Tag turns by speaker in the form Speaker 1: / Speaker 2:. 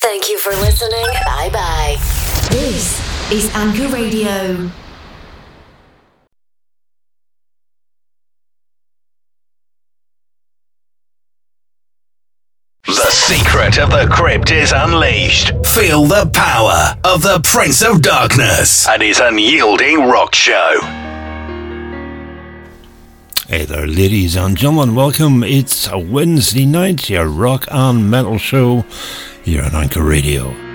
Speaker 1: Thank you for listening. Bye-bye.
Speaker 2: This is Anchor Radio.
Speaker 3: The secret of the crypt is unleashed. Feel the power of the Prince of Darkness and his unyielding rock show.
Speaker 4: Hey there, ladies and gentlemen, welcome. It's a Wednesday night, your rock and metal show here on Anchor Radio.